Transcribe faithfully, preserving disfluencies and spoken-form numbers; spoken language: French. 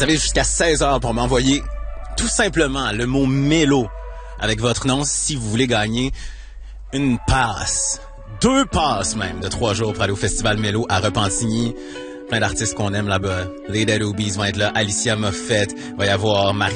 Vous avez jusqu'à seize heures pour m'envoyer tout simplement le mot mélo avec votre nom si vous voulez gagner une passe. Deux passes même de trois jours pour aller au Festival Mélo à Repentigny. Plein d'artistes qu'on aime là-bas. Les Dead Obies vont être là. Alicia Moffett. Va y avoir Marie